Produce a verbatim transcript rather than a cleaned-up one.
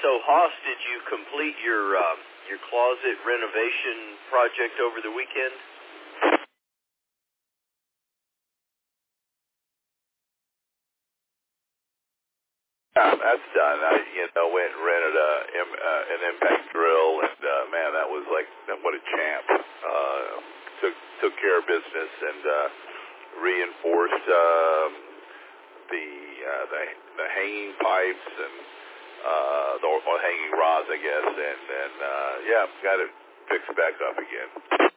So, Hoss, did you complete your um, your closet renovation project over the weekend? Yeah, that's done. I, you know, went and rented a, uh, an impact drill, and uh, man, that was like, what a champ. Uh, took took care of business and uh, reinforced um, the, uh, the the hanging pipes and uh, the or hanging rods, I guess, and and uh, yeah, got it fixed back up again.